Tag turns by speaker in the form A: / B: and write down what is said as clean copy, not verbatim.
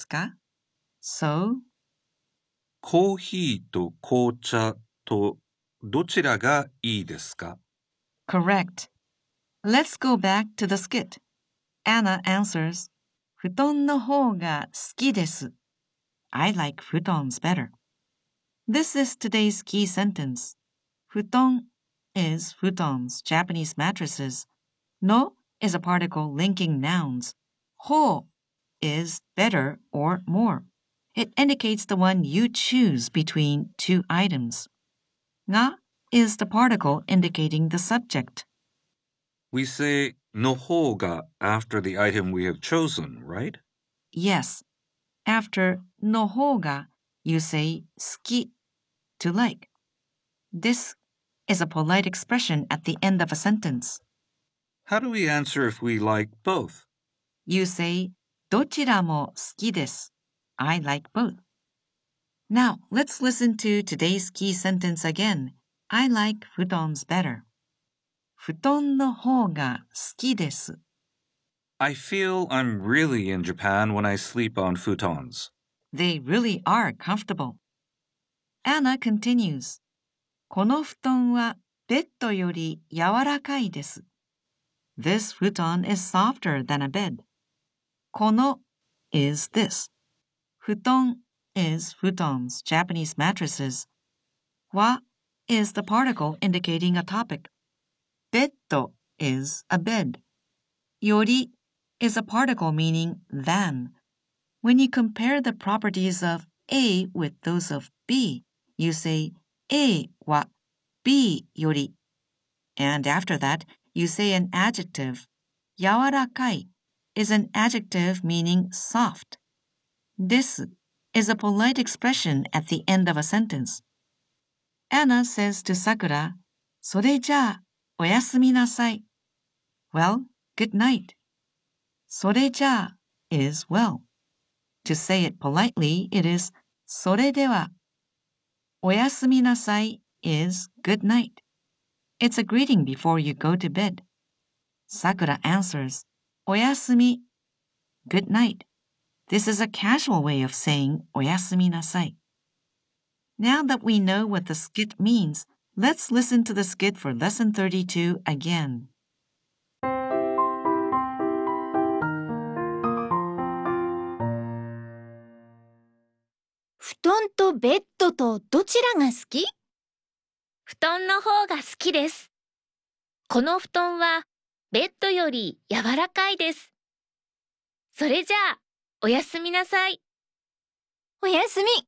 A: か? So,
B: コーヒーと紅茶とどちらがいいですか?
A: correct. Let's go back to the skit. Anna answers, 布団の方が好きです. I like futons better. This is today's key sentence. 布団 is futons, Japanese mattresses. No is a particle linking nouns. 方 is better or more. It indicates the one you choose between two items. が is the particle indicating the subject.
B: We say の方が after the item we have chosen, right?
A: Yes. After の方が you say 好き to like. This is a polite expression at the end of a sentence.
B: How do we answer if we like both?
A: You say どちらも好きです. I like both. Now, let's listen to today's key sentence again. I like futons better. 布団の方が好きです.
B: I feel I'm really in Japan when I sleep on futons.
A: They really are comfortable. Anna continues. この布団はベッドより柔らかいです. This futon is softer than a bed. この is this. 布団 is futons, Japanese mattresses. は is the particle indicating a topic. ベッド is a bed. より is a particle meaning than. When you compare the properties of A with those of B, you say A は B より. And after that, you say an adjective. 柔らかい is an adjective meaning soft. This is a polite expression at the end of a sentence. Anna says to Sakura, それじゃあ、おやすみなさい. Well, good night. それじゃあ is well. To say it politely, it is それでは. おやすみなさい is good night. It's a greeting before you go to bed. Sakura answers, おやすみ, good night. This is a casual way of saying おやすみなさい. Now that we know what the skit means, let's listen to the skit for lesson 32 again.
C: 布団とベッドとどちらが好き？
D: 布団の方が好きです。この布団はベッドより柔らかいです。それじゃあ、おやすみなさい。
C: おやすみ。